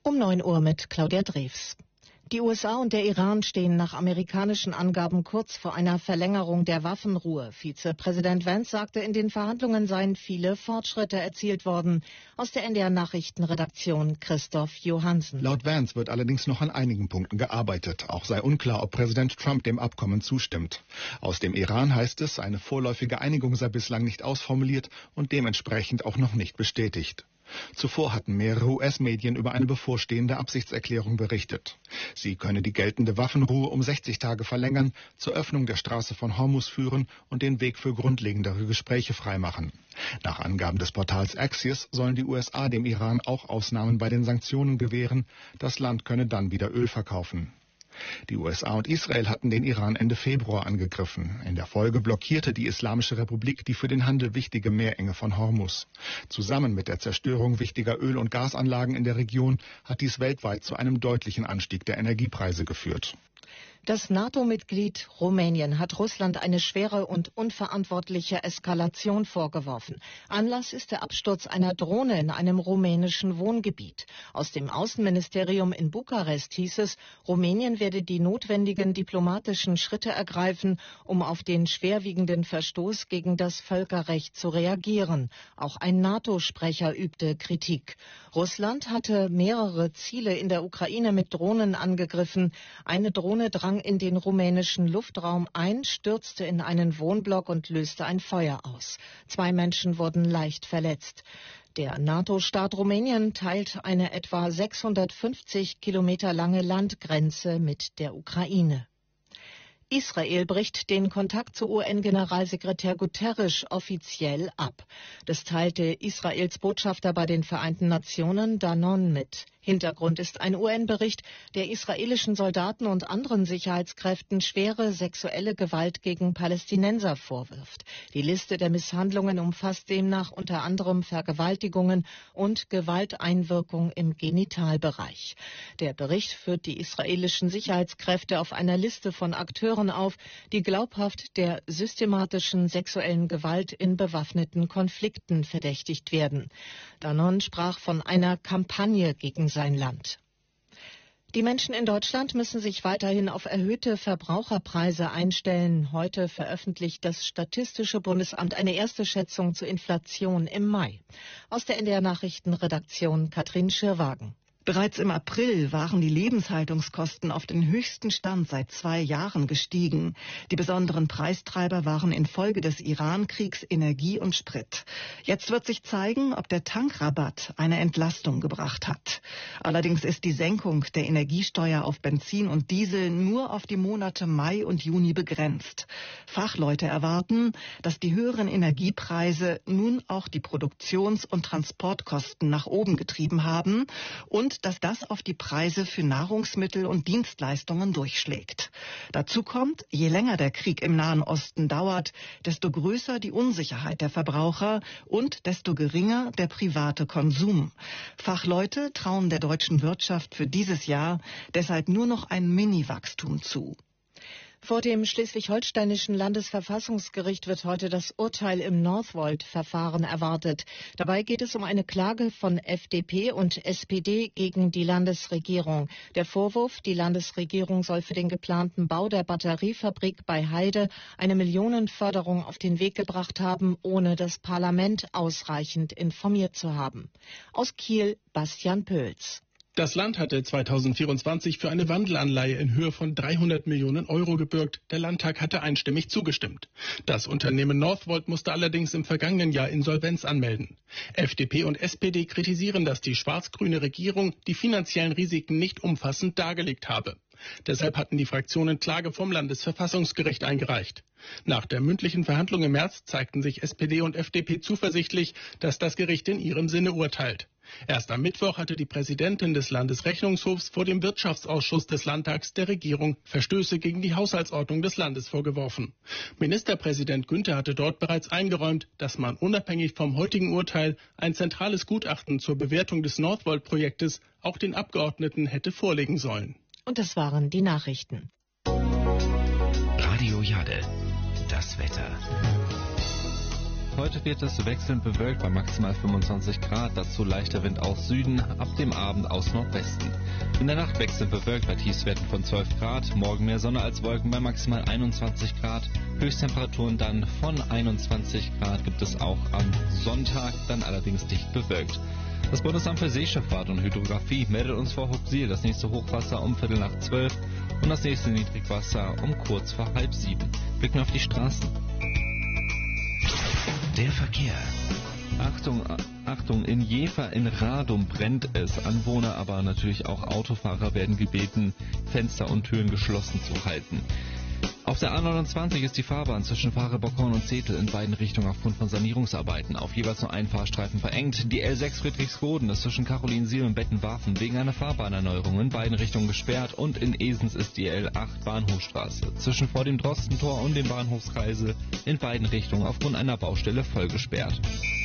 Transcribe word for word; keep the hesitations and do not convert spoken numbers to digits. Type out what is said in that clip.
Um neun Uhr mit Claudia Drews. Die U S A und der Iran stehen nach amerikanischen Angaben kurz vor einer Verlängerung der Waffenruhe. Vizepräsident Vance sagte, in den Verhandlungen seien viele Fortschritte erzielt worden. Aus der N D R-Nachrichtenredaktion Christoph Johansen. Laut Vance wird allerdings noch an einigen Punkten gearbeitet. Auch sei unklar, ob Präsident Trump dem Abkommen zustimmt. Aus dem Iran heißt es, eine vorläufige Einigung sei bislang nicht ausformuliert und dementsprechend auch noch nicht bestätigt. Zuvor hatten mehrere U S-Medien über eine bevorstehende Absichtserklärung berichtet. Sie könne die geltende Waffenruhe um sechzig Tage verlängern, zur Öffnung der Straße von Hormuz führen und den Weg für grundlegendere Gespräche freimachen. Nach Angaben des Portals Axios sollen die U S A dem Iran auch Ausnahmen bei den Sanktionen gewähren. Das Land könne dann wieder Öl verkaufen. Die U S A und Israel hatten den Iran Ende Februar angegriffen. In der Folge blockierte die Islamische Republik die für den Handel wichtige Meerenge von Hormuz. Zusammen mit der Zerstörung wichtiger Öl- und Gasanlagen in der Region hat dies weltweit zu einem deutlichen Anstieg der Energiepreise geführt. Das NATO-Mitglied Rumänien hat Russland eine schwere und unverantwortliche Eskalation vorgeworfen. Anlass ist der Absturz einer Drohne in einem rumänischen Wohngebiet. Aus dem Außenministerium in Bukarest hieß es, Rumänien werde die notwendigen diplomatischen Schritte ergreifen, um auf den schwerwiegenden Verstoß gegen das Völkerrecht zu reagieren. Auch ein NATO-Sprecher übte Kritik. Russland hatte mehrere Ziele in der Ukraine mit Drohnen angegriffen. Eine Drohne drang in den rumänischen Luftraum ein, stürzte in einen Wohnblock und löste ein Feuer aus. Zwei Menschen wurden leicht verletzt. Der NATO-Staat Rumänien teilt eine etwa sechshundertfünfzig Kilometer lange Landgrenze mit der Ukraine. Israel bricht den Kontakt zu U N-Generalsekretär Guterres offiziell ab. Das teilte Israels Botschafter bei den Vereinten Nationen Danon mit. Hintergrund ist ein U N-Bericht, der israelischen Soldaten und anderen Sicherheitskräften schwere sexuelle Gewalt gegen Palästinenser vorwirft. Die Liste der Misshandlungen umfasst demnach unter anderem Vergewaltigungen und Gewalteinwirkung im Genitalbereich. Der Bericht führt die israelischen Sicherheitskräfte auf einer Liste von Akteuren auf, die glaubhaft der systematischen sexuellen Gewalt in bewaffneten Konflikten verdächtigt werden. Danon sprach von einer Kampagne gegen sein Land. Die Menschen in Deutschland müssen sich weiterhin auf erhöhte Verbraucherpreise einstellen. Heute veröffentlicht das Statistische Bundesamt eine erste Schätzung zur Inflation im Mai. Aus der N D R-Nachrichtenredaktion Katrin Schirwagen. Bereits im April waren die Lebenshaltungskosten auf den höchsten Stand seit zwei Jahren gestiegen. Die besonderen Preistreiber waren infolge des Iran-Kriegs Energie und Sprit. Jetzt wird sich zeigen, ob der Tankrabatt eine Entlastung gebracht hat. Allerdings ist die Senkung der Energiesteuer auf Benzin und Diesel nur auf die Monate Mai und Juni begrenzt. Fachleute erwarten, dass die höheren Energiepreise nun auch die Produktions- und Transportkosten nach oben getrieben haben und dass das auf die Preise für Nahrungsmittel und Dienstleistungen durchschlägt. Dazu kommt, je länger der Krieg im Nahen Osten dauert, desto größer die Unsicherheit der Verbraucher und desto geringer der private Konsum. Fachleute trauen der deutschen Wirtschaft für dieses Jahr deshalb nur noch ein Mini-Wachstum zu. Vor dem schleswig-holsteinischen Landesverfassungsgericht wird heute das Urteil im Northvolt-Verfahren erwartet. Dabei geht es um eine Klage von F D P und S P D gegen die Landesregierung. Der Vorwurf, die Landesregierung soll für den geplanten Bau der Batteriefabrik bei Heide eine Millionenförderung auf den Weg gebracht haben, ohne das Parlament ausreichend informiert zu haben. Aus Kiel, Bastian Pölz. Das Land hatte zweitausendvierundzwanzig für eine Wandelanleihe in Höhe von dreihundert Millionen Euro gebürgt. Der Landtag hatte einstimmig zugestimmt. Das Unternehmen Northvolt musste allerdings im vergangenen Jahr Insolvenz anmelden. F D P und S P D kritisieren, dass die schwarz-grüne Regierung die finanziellen Risiken nicht umfassend dargelegt habe. Deshalb hatten die Fraktionen Klage vom Landesverfassungsgericht eingereicht. Nach der mündlichen Verhandlung im März zeigten sich S P D und F D P zuversichtlich, dass das Gericht in ihrem Sinne urteilt. Erst am Mittwoch hatte die Präsidentin des Landesrechnungshofs vor dem Wirtschaftsausschuss des Landtags der Regierung Verstöße gegen die Haushaltsordnung des Landes vorgeworfen. Ministerpräsident Günther hatte dort bereits eingeräumt, dass man unabhängig vom heutigen Urteil ein zentrales Gutachten zur Bewertung des Northvolt-Projektes auch den Abgeordneten hätte vorlegen sollen. Und das waren die Nachrichten. Radio Jade, das Wetter. Heute wird es wechselnd bewölkt bei maximal fünfundzwanzig Grad, dazu leichter Wind aus Süden, ab dem Abend aus Nordwesten. In der Nacht wechselnd bewölkt bei Tiefstwerten von zwölf Grad, morgen mehr Sonne als Wolken bei maximal einundzwanzig Grad, Höchsttemperaturen dann von einundzwanzig Grad gibt es auch am Sonntag, dann allerdings dicht bewölkt. Das Bundesamt für Seeschifffahrt und Hydrographie meldet uns vor Huxil das nächste Hochwasser um Viertel nach zwölf und das nächste Niedrigwasser um kurz vor halb sieben. Blicken wir auf die Straßen. Der Verkehr. Achtung, Achtung, in Jever in Radum brennt es. Anwohner, aber natürlich auch Autofahrer werden gebeten, Fenster und Türen geschlossen zu halten. Auf der A neunundzwanzig ist die Fahrbahn zwischen Fahre-Bockhorn und Zetel in beiden Richtungen aufgrund von Sanierungsarbeiten auf jeweils nur einen Fahrstreifen verengt. Die L sechs Friedrichsroden ist zwischen Karolinsiel und Bettenwarfen wegen einer Fahrbahnerneuerung in beiden Richtungen gesperrt und in Esens ist die L acht Bahnhofstraße zwischen vor dem Drostentor und dem Bahnhofskreisel in beiden Richtungen aufgrund einer Baustelle voll gesperrt.